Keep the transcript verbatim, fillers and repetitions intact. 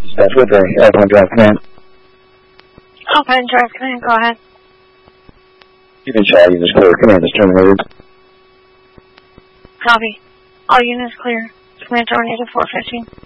That's Woodbury. Alpine Drive, come in. Alpine Drive, come in, go ahead. You've been shot, units clear. Command is terminated. Copy. All units clear. Command terminated four fifteen.